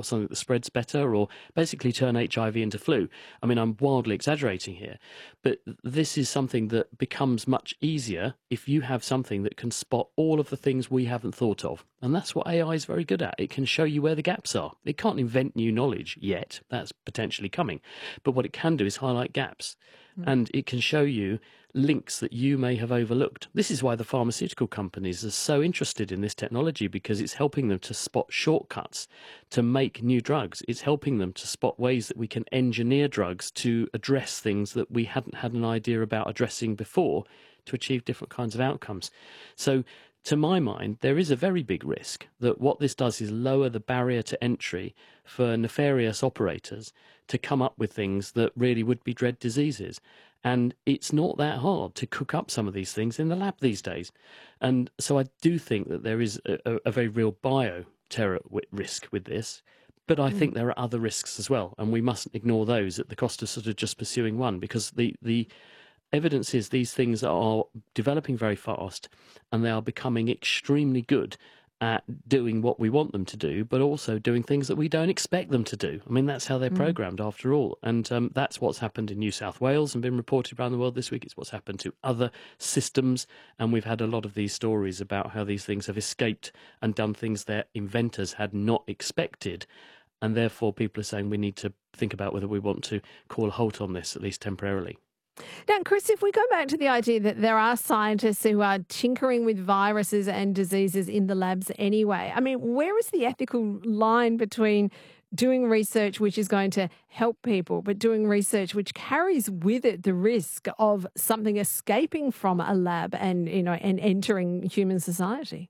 or something that spreads better, or basically turn HIV into flu. I mean, I'm wildly exaggerating here, but this is something that becomes much easier if you have something that can spot all of the things we haven't thought of. And that's what AI is very good at. It can show you where the gaps are. It can't invent new knowledge yet. That's potentially coming. But what it can do is highlight gaps. And it can show you links that you may have overlooked. This is why the pharmaceutical companies are so interested in this technology, because it's helping them to spot shortcuts to make new drugs. It's helping them to spot ways that we can engineer drugs to address things that we hadn't had an idea about addressing before to achieve different kinds of outcomes. So to my mind, there is a very big risk that what this does is lower the barrier to entry for nefarious operators to come up with things that really would be dread diseases. And it's not that hard to cook up some of these things in the lab these days. And so I do think that there is a very real bioterror risk with this. But I think there are other risks as well, and we mustn't ignore those at the cost of sort of just pursuing one, because the evidence is these things are developing very fast and they are becoming extremely good at doing what we want them to do, but also doing things that we don't expect them to do. I mean, that's how they're programmed after all. And that's what's happened in New South Wales and been reported around the world this week. It's what's happened to other systems. And we've had a lot of these stories about how these things have escaped and done things their inventors had not expected. And therefore, people are saying we need to think about whether we want to call a halt on this, at least temporarily. Now, Chris, if we go back to the idea that there are scientists who are tinkering with viruses and diseases in the labs anyway, I mean, where is the ethical line between doing research which is going to help people, but doing research which carries with it the risk of something escaping from a lab and, you know, and entering human society?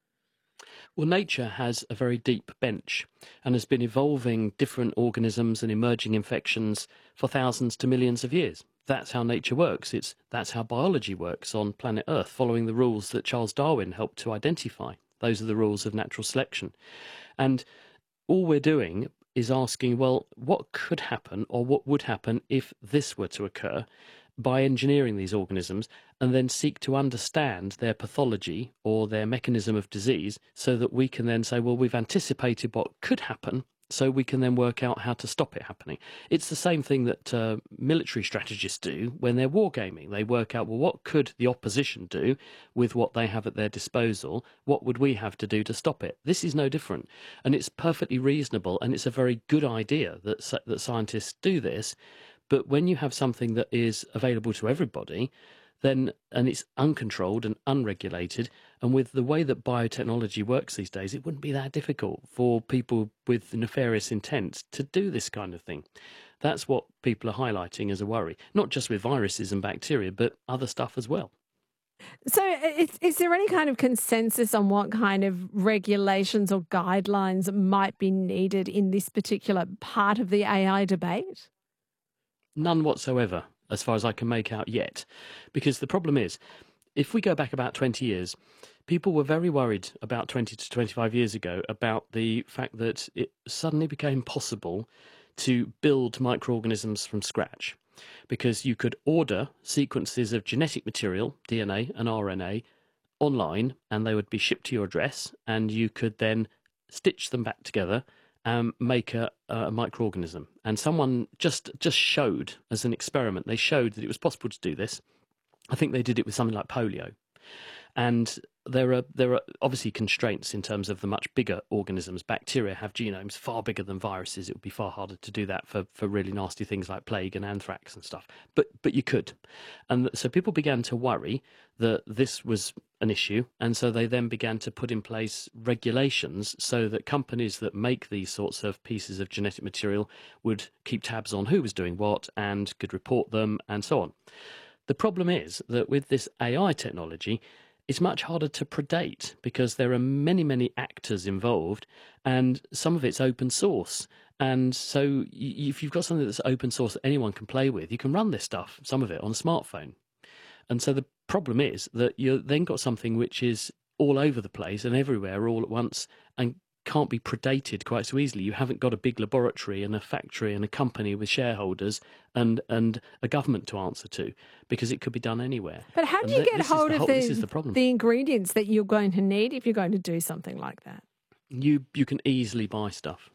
Well, nature has a very deep bench and has been evolving different organisms and emerging infections for thousands to millions of years. That's how nature works. That's how biology works on planet Earth, following the rules that Charles Darwin helped to identify. Those are the rules of natural selection. And all we're doing is asking, well, what could happen or what would happen if this were to occur, by engineering these organisms, and then seek to understand their pathology or their mechanism of disease, so that we can then say, well, we've anticipated what could happen, so we can then work out how to stop it happening. It's the same thing that military strategists do when they're wargaming. They work out, well, what could the opposition do with what they have at their disposal? What would we have to do to stop it? This is no different. And it's perfectly reasonable, and it's a very good idea that scientists do this. But when you have something that is available to everybody, then, and it's uncontrolled and unregulated, and with the way that biotechnology works these days, it wouldn't be that difficult for people with nefarious intent to do this kind of thing. That's what people are highlighting as a worry, not just with viruses and bacteria, but other stuff as well. So is there any kind of consensus on what kind of regulations or guidelines might be needed in this particular part of the AI debate? None whatsoever, as far as I can make out yet. Because the problem is, if we go back about 20 years, people were very worried about 20 to 25 years ago about the fact that it suddenly became possible to build microorganisms from scratch. Because you could order sequences of genetic material, DNA and RNA, online, and they would be shipped to your address, and you could then stitch them back together make a microorganism. And someone just showed, as an experiment, they showed that it was possible to do this. I think they did it with something like polio. And there are obviously constraints in terms of the much bigger organisms. Bacteria have genomes far bigger than viruses. It would be far harder to do that for really nasty things like plague and anthrax and stuff. But you could. And so people began to worry that this was an issue. And so they then began to put in place regulations so that companies that make these sorts of pieces of genetic material would keep tabs on who was doing what and could report them and so on. The problem is that with this AI technology, it's much harder to predate because there are many, many actors involved and some of it's open source. And so if you've got something that's open source that anyone can play with, you can run this stuff, some of it, on a smartphone. And so the problem is that you've then got something which is all over the place and everywhere all at once and can't be predated quite so easily. You haven't got a big laboratory and a factory and a company with shareholders and a government to answer to, because it could be done anywhere. But how do you get hold of the ingredients that you're going to need if you're going to do something like that? You can easily buy stuff.